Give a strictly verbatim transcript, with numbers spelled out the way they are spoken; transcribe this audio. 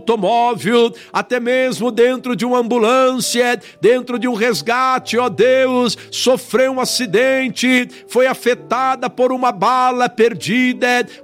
automóvel, até mesmo dentro de uma ambulância, dentro de um resgate, ó Deus, sofreu um acidente, foi afetada por uma bala perdida,